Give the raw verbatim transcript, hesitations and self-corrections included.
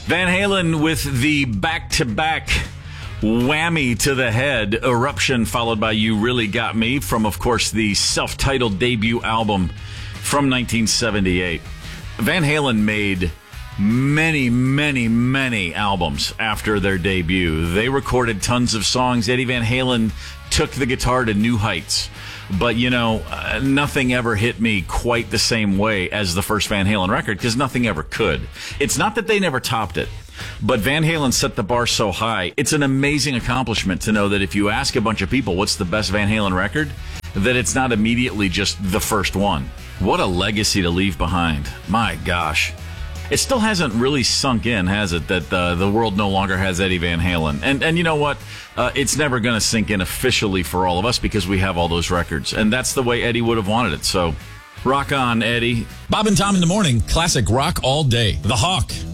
Van Halen with the back-to-back whammy to the head, Eruption, followed by You Really Got Me, from, of course, the self-titled debut album from nineteen seventy-eight. Van Halen made many, many, many albums after their debut. They recorded tons of songs. Eddie Van Halen took the guitar to new heights. But, you know, uh, nothing ever hit me quite the same way as the first Van Halen record, because nothing ever could. It's not that they never topped it, but Van Halen set the bar so high. It's an amazing accomplishment to know that if you ask a bunch of people what's the best Van Halen record, that it's not immediately just the first one. What a legacy to leave behind. My gosh. It still hasn't really sunk in, has it, that uh, the world no longer has Eddie Van Halen. And and you know what? Uh, it's never going to sink in officially for all of us because we have all those records. And that's the way Eddie would have wanted it. So rock on, Eddie. Bob and Tom in the morning. Classic rock all day. The Hawk.